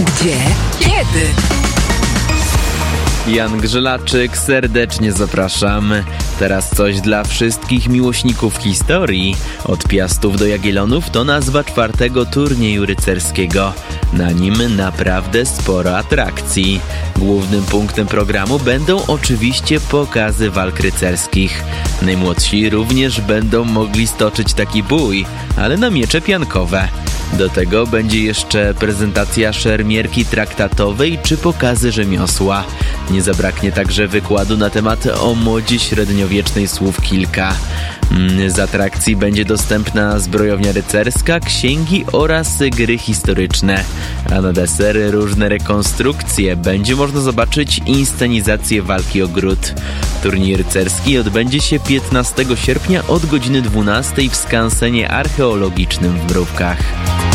Gdzie? Kiedy? Jan Grzelaczyk, serdecznie zapraszam. Teraz coś dla wszystkich miłośników historii. Od Piastów do Jagiellonów to nazwa 4. turnieju rycerskiego. Na nim naprawdę sporo atrakcji. Głównym punktem programu będą oczywiście pokazy walk rycerskich. Najmłodsi również będą mogli stoczyć taki bój, ale na miecze piankowe. Do tego będzie jeszcze prezentacja szermierki traktatowej czy pokazy rzemiosła. Nie zabraknie także wykładu na temat o modzie średniowiecznej słów kilka. Z atrakcji będzie dostępna zbrojownia rycerska, księgi oraz gry historyczne. A na deser różne rekonstrukcje. Będzie można zobaczyć inscenizację walki o gród. Turniej rycerski odbędzie się 15 sierpnia od godziny 12 w skansenie archeologicznym w Mrówkach.